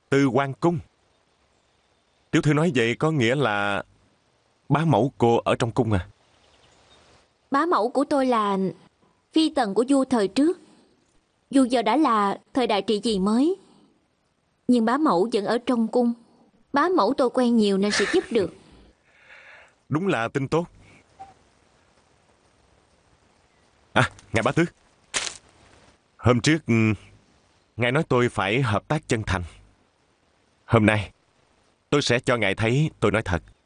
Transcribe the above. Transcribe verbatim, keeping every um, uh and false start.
Từ hoàng cung. Tiểu thư nói vậy có nghĩa là bá mẫu cô ở trong cung à? Bá mẫu của tôi là phi tần của vua thời trước. Dù giờ đã là thời đại trị vì mới, nhưng bá mẫu vẫn ở trong cung. Bá mẫu tôi quen nhiều nên sẽ giúp được. Đúng là tin tốt. À, ngài bá tước, hôm trước ừ, ngài nói tôi phải hợp tác chân thành. Hôm nay tôi sẽ cho ngài thấy tôi nói thật.